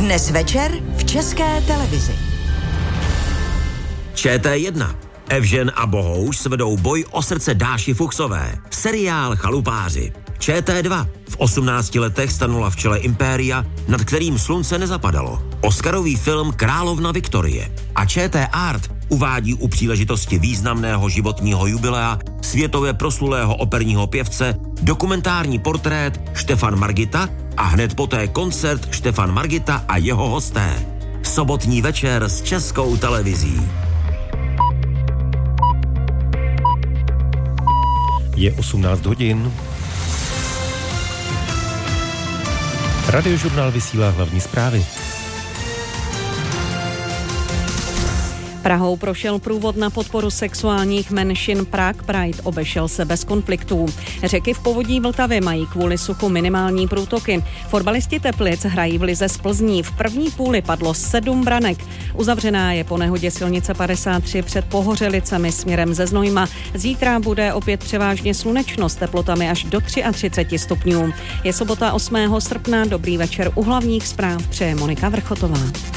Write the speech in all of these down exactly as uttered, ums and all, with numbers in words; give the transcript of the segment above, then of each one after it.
Dnes večer v České televizi. Č T jedna. Evžen a Bohouš svedou boj o srdce Dáši Fuchsové. Seriál Chalupáři. Č T dva. V osmnácti letech stanula v čele impéria, nad kterým slunce nezapadalo. Oscarový film Královna Viktorie. A Č T Art uvádí u příležitosti významného životního jubilea světově proslulého operního pěvce dokumentární portrét Štefan Margita a hned poté koncert Štefan Margita a jeho hosté. Sobotní večer s Českou televizí. Je osmnáct hodin. Radiožurnál vysílá hlavní zprávy. Prahou prošel průvod na podporu sexuálních menšin Prague Pride, obešel se bez konfliktů. Řeky v povodí Vltavy mají kvůli suchu minimální průtoky. Fotbalisti Teplic hrají v lize z Plzní. V první půli padlo sedm branek. Uzavřená je po nehodě silnice padesát tři před Pohořelicemi směrem ze Znojma. Zítra bude opět převážně slunečno s teplotami až do třicet tři stupňů. Je sobota osmého srpna, dobrý večer, u hlavních zpráv přeje Monika Vrchotová.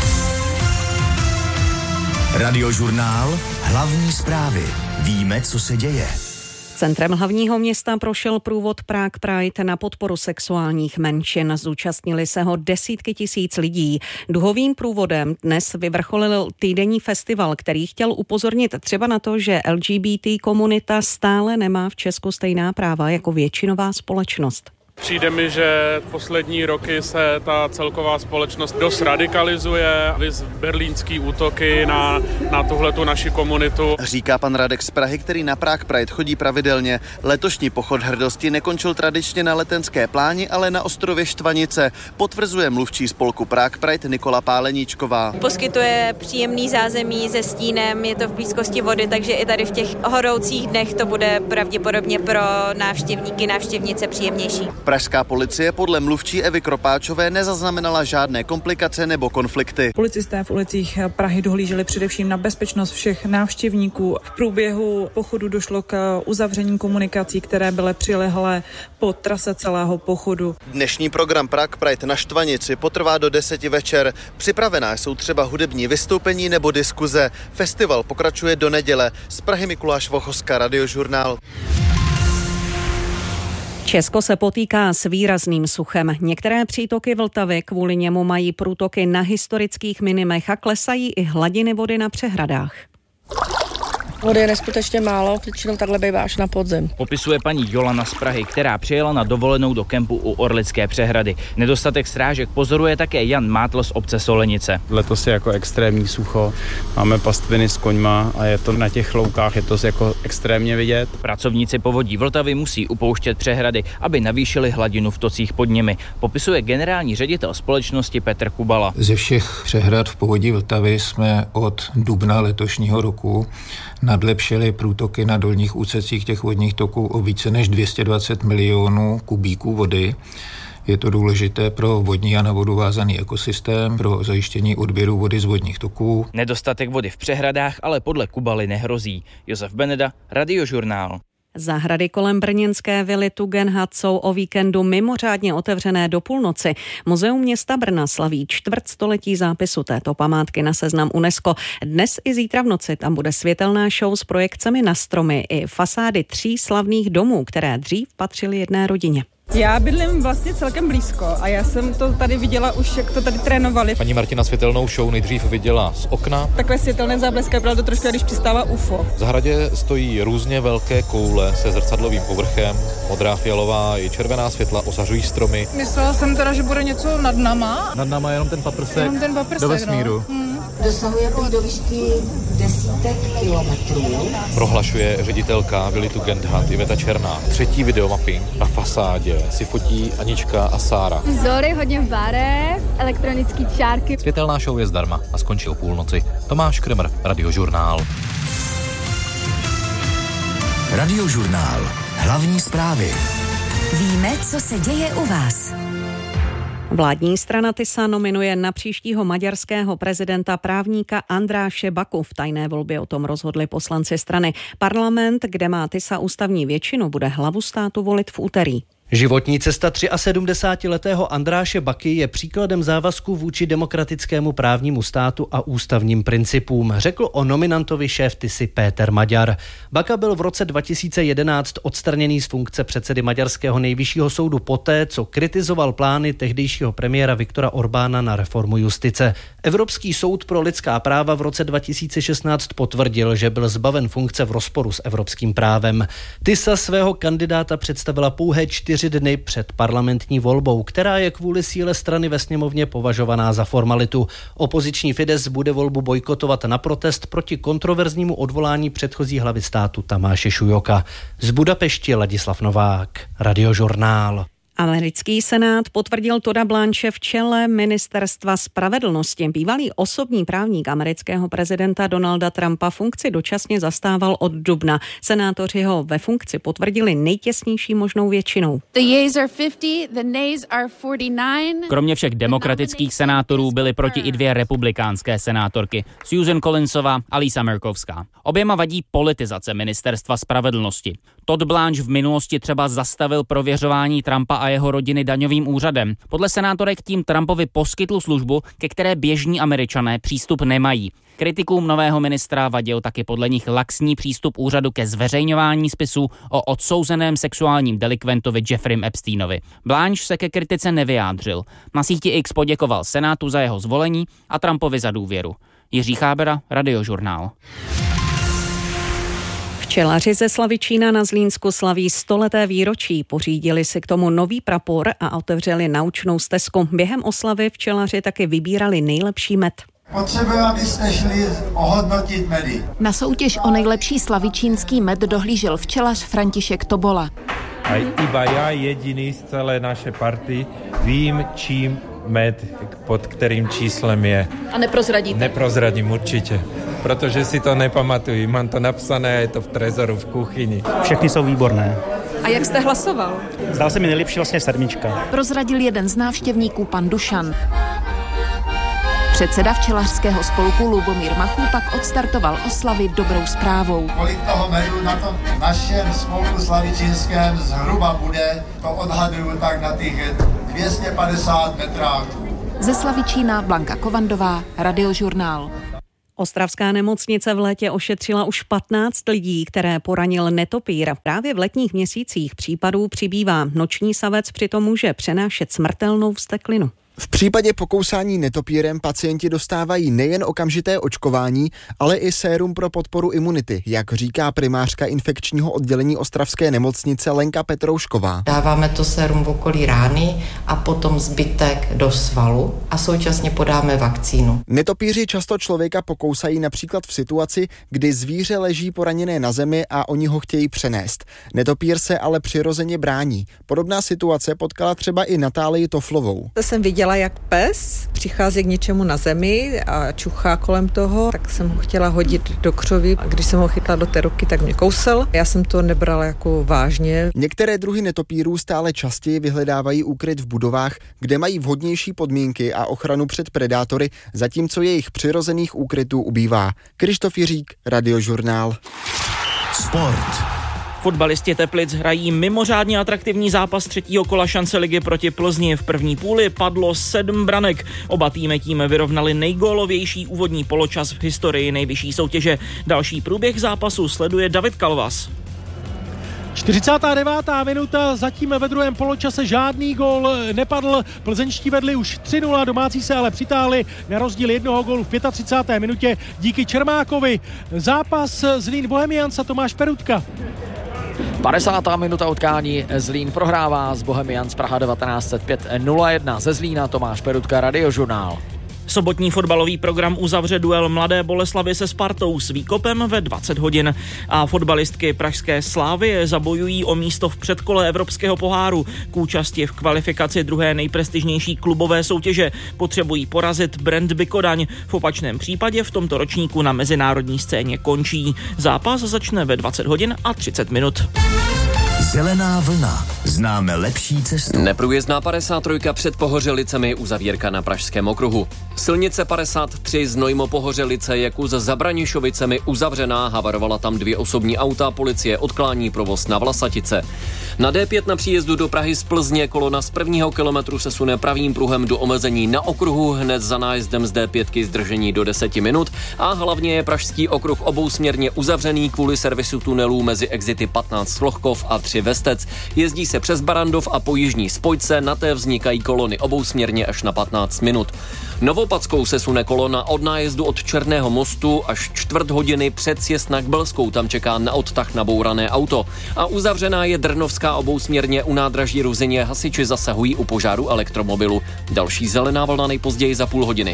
Radiožurnál Hlavní zprávy. Víme, co se děje. Centrem hlavního města prošel průvod Prague Pride na podporu sexuálních menšin. Zúčastnili se ho desítky tisíc lidí. Duhovým průvodem dnes vyvrcholil týdenní festival, který chtěl upozornit třeba na to, že L G B T komunita stále nemá v Česku stejná práva jako většinová společnost. Přijde mi, že poslední roky se ta celková společnost dost radikalizuje, viz berlínský útoky na, na tuhletu naši komunitu. Říká pan Radek z Prahy, který na Prague Pride chodí pravidelně. Letošní pochod hrdosti nekončil tradičně na Letenské pláni, ale na ostrově Štvanice, potvrzuje mluvčí spolku Prague Pride Nikola Páleníčková. Poskytuje příjemný zázemí se stínem, je to v blízkosti vody, takže i tady v těch horoucích dnech to bude pravděpodobně pro návštěvníky, návštěvnice příjemnější. Pražská policie podle mluvčí Evy Kropáčové nezaznamenala žádné komplikace nebo konflikty. Policisté v ulicích Prahy dohlíželi především na bezpečnost všech návštěvníků. V průběhu pochodu došlo k uzavření komunikací, které byly přilehlé po trase celého pochodu. Dnešní program Prague Pride na Štvanici potrvá do deseti večer. Připravená jsou třeba hudební vystoupení nebo diskuze. Festival pokračuje do neděle. Z Prahy Mikuláš Vochoska, Radiožurnál. Česko se potýká s výrazným suchem. Některé přítoky Vltavy kvůli němu mají průtoky na historických minimech a klesají i hladiny vody na přehradách. Vody je neskutečně málo, většinou takhle bývá až na podzim. Popisuje paní Jolana z Prahy, která přijela na dovolenou do kempu u Orlické přehrady. Nedostatek strážek pozoruje také Jan Mátl z obce Solenice. Letos je jako extrémní sucho, máme pastviny s koňma a je to na těch loukách, je to jako extrémně vidět. Pracovníci povodí Vltavy musí upouštět přehrady, aby navýšili hladinu v tocích pod nimi. Popisuje generální ředitel společnosti Petr Kubala. Ze všech přehrad v povodí Vltavy jsme od dubna letošního roku nadlepšili průtoky na dolních úsecích těch vodních toků o více než dvě stě dvacet milionů kubíků vody. Je to důležité pro vodní a na vodu vázaný ekosystém, pro zajištění odběru vody z vodních toků. Nedostatek vody v přehradách ale podle Kubaly nehrozí. Josef Beneda, Radiožurnál. Zahrady kolem brněnské vily Tugendhat jsou o víkendu mimořádně otevřené do půlnoci. Muzeum města Brna slaví čtvrtstoletí zápisu této památky na seznam UNESCO. Dnes i zítra v noci tam bude světelná show s projekcemi na stromy i fasády tří slavných domů, které dřív patřily jedné rodině. Já bydlím vlastně celkem blízko a já jsem to tady viděla už, jak to tady trénovali. Paní Martina světelnou show nejdřív viděla z okna. Takové světelné záblesky, bylo to trošku, když přistává U F O. V zahradě stojí různě velké koule se zrcadlovým povrchem, modrá, fialová i červená světla osařují stromy. Myslela jsem teda, že bude něco nad náma. Nad náma je jenom ten paprsek, jenom ten paprsek do vesmíru. No. Hmm. Dosahuje do výšky desítek kilometrů. Prohlašuje ředitelka vily Tugendhat Iveta Černá. Třetí videomapping na fasádě si fotí Anička a Sára. Vzory hodně v barech, elektronický čárky. Světelná show je zdarma a skončí o půlnoci. Tomáš Kremr, Radiožurnál. Radiožurnál. Hlavní zprávy. Víme, co se děje u vás. Vládní strana Tisa nominuje na příštího maďarského prezidenta právníka Andráše Baku. V tajné volbě o tom rozhodli poslanci strany. Parlament, kde má Tisa ústavní většinu, bude hlavu státu volit v úterý. Životní cesta sedmdesátiletého Andráše Baky je příkladem závazku vůči demokratickému právnímu státu a ústavním principům, řekl o nominantovi šéf Tisy Péter Maďar. Baka byl v roce dva tisíce jedenáct odstraněný z funkce předsedy maďarského nejvyššího soudu poté, co kritizoval plány tehdejšího premiéra Viktora Orbána na reformu justice. Evropský soud pro lidská práva v roce dva tisíce šestnáct potvrdil, že byl zbaven funkce v rozporu s evropským právem. Tisa svého kandidáta představila pouhé čtyři dny před parlamentní volbou, která je kvůli síle strany ve sněmovně považovaná za formalitu. Opoziční Fidesz bude volbu bojkotovat na protest proti kontroverznímu odvolání předchozí hlavy státu Tamáše Šujoka. Z Budapešti Ladislav Novák, Radiožurnál. Americký senát potvrdil Todda Blanche v čele ministerstva spravedlnosti. Bývalý osobní právník amerického prezidenta Donalda Trumpa funkci dočasně zastával od dubna. Senátoři ho ve funkci potvrdili nejtěsnější možnou většinou. Kromě všech demokratických senátorů byly proti i dvě republikánské senátorky, Susan Collinsová a Lisa Murkowská. Oběma vadí politizace ministerstva spravedlnosti. Todd Blanche v minulosti třeba zastavil prověřování Trumpa a jeho rodiny daňovým úřadem. Podle senátorek tým Trumpovi poskytl službu, ke které běžní Američané přístup nemají. Kritikům nového ministra vadil taky podle nich laxní přístup úřadu ke zveřejňování spisů o odsouzeném sexuálním delikventovi Jeffreym Epsteinovi. Blanche se ke kritice nevyjádřil. Na síti X poděkoval Senátu za jeho zvolení a Trumpovi za důvěru. Jiří Chábera, Radiožurnál. Včelaři ze Slavičína na Zlínsku slaví stoleté výročí. Pořídili si k tomu nový prapor a otevřeli naučnou stezku. Během oslavy včelaři taky vybírali nejlepší med. Potřebuji, abyste šli ohodnotit medy. Na soutěž o nejlepší slavičínský med dohlížel včelař František Tobola. A iba já jediný z celé naše party vím, čím med, pod kterým číslem je. A neprozradíte? Neprozradím určitě, protože si to nepamatuji. Mám to napsané a je to v trezoru v kuchyni. Všechny jsou výborné. A jak jste hlasoval? Zdál se mi nejlepší vlastně sedmička. Prozradil jeden z návštěvníků, pan Dušan. Předseda včelařského spolku Lubomír Machů pak odstartoval oslavy dobrou zprávou. Kolik toho medu na tom našem spolku slavičínském zhruba bude, to odhaduju tak na těch dvě stě padesát metráků. Ze Slavičína Blanka Kovandová, Radiožurnál. Ostravská nemocnice v létě ošetřila už patnáct lidí, které poranil netopýr. Právě v letních měsících případů přibývá. Noční savec přitom může přenášet smrtelnou vzteklinu. V případě pokousání netopírem pacienti dostávají nejen okamžité očkování, ale i sérum pro podporu imunity, jak říká primářka infekčního oddělení ostravské nemocnice Lenka Petroušková. Dáváme to sérum v okolí rány a potom zbytek do svalu a současně podáme vakcínu. Netopíři často člověka pokousají například v situaci, kdy zvíře leží poraněné na zemi a oni ho chtějí přenést. Netopír se ale přirozeně brání. Podobná situace potkala třeba i Natálii Toflovou. To jsem viděla, jak pes přichází k něčemu na zemi a čuchá kolem toho, tak jsem ho chtěla hodit do křoví a když jsem ho chytla do té ruky, tak mě kousl. Já jsem to nebrala jako vážně. Některé druhy netopírů stále častěji vyhledávají úkryt v budovách, kde mají vhodnější podmínky a ochranu před predátory, zatímco jejich přirozených úkrytů ubývá. Krištof Jiřík, Radiožurnál. Sport. Fotbalisti Teplic hrají mimořádně atraktivní zápas třetího kola šance ligy proti Plzni. V první půli padlo sedm branek. Oba týmy tím vyrovnali nejgólovější úvodní poločas v historii nejvyšší soutěže. Další průběh zápasu sleduje David Kalvas. čtyřicátá devátá minuta, zatím ve druhém poločase žádný gól nepadl. Plzeňští vedli už tři nula, domácí se ale přitáhli na rozdíl jednoho gólu v třicáté páté minutě díky Čermákovi. Zápas Zlín Bohemians a Tomáš Perutka. padesátá minuta utkání, Zlín prohrává z Bohemians Praha devatenáct set pět nula jedna ze Zlína, Tomáš Perutka, Radiožurnál. Sobotní fotbalový program uzavře duel Mladé Boleslavi se Spartou s výkopem ve dvacet hodin a fotbalistky pražské Slávie zabojují o místo v předkole Evropského poháru. K účasti v kvalifikaci druhé nejprestižnější klubové soutěže potřebují porazit Brentby Kodaň. V opačném případě v tomto ročníku na mezinárodní scéně končí. Zápas začne ve dvacet hodin a třicet minut. Zelená vlna. Známe lepší cestu. Neprůjezdná padesát tři před Pohořelicemi, uzavírka na Pražském okruhu. Silnice padesát tři Znojmo Pohořelice je kus za Branišovicemi uzavřená, havarovala tam dvě osobní auta, policie odklání provoz na Vlasatice. Na D pět na příjezdu do Prahy z Plzně kolona z prvního kilometru se sune pravým pruhem do omezení na okruhu, hned za nájezdem z D pět zdržení do deseti minut a hlavně je pražský okruh obousměrně uzavřený kvůli servisu tunelů mezi exity patnáct Lochkov a tři Vestec. Jezdí se přes Barandov a po jižní spojce, na té vznikají kolony obousměrně až na patnáct minut. Novopackou se sune kolona od nájezdu od Černého mostu až čtvrt hodiny před sjezd na Kbelskou, tam čeká na odtah nabourané auto. A uzavřená je Drnovská obousměrně u nádraží Ruzyně, hasiči zasahují u požáru elektromobilu. Další zelená vlna nejpozději za půl hodiny.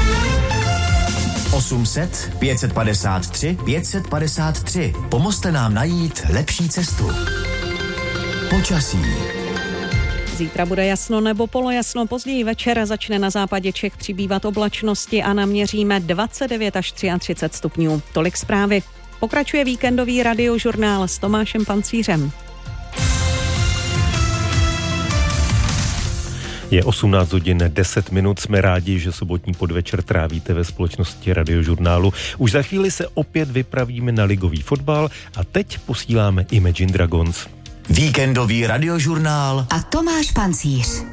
osm set, pět set padesát tři, pět set padesát tři. Pomozte nám najít lepší cestu. Počasí. Zítra bude jasno nebo polojasno, později večer začne na západě Čech přibývat oblačnosti a naměříme dvacet devět až třicet tři stupňů. Tolik zprávy. Pokračuje víkendový radiožurnál s Tomášem Pancířem. Je osmnáct hodin deset minut, jsme rádi, že sobotní podvečer trávíte ve společnosti Radiožurnálu. Už za chvíli se opět vypravíme na ligový fotbal a teď posíláme Imagine Dragons. Víkendový radiožurnál a Tomáš Pancíř.